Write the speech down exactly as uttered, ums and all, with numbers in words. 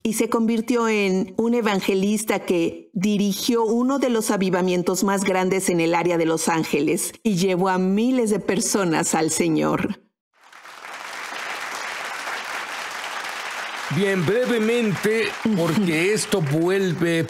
y se convirtió en un evangelista que dirigió uno de los avivamientos más grandes en el área de Los Ángeles y llevó a miles de personas al Señor. Bien, brevemente, porque esto vuelve